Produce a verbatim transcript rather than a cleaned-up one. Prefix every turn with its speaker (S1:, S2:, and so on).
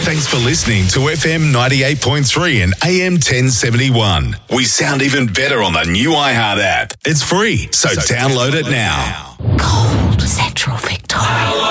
S1: Thanks for listening to F M ninety-eight point three and A M ten seventy-one. We sound even better on the new iHeart app. It's free, so, so download it now.
S2: Cold Central Victoria.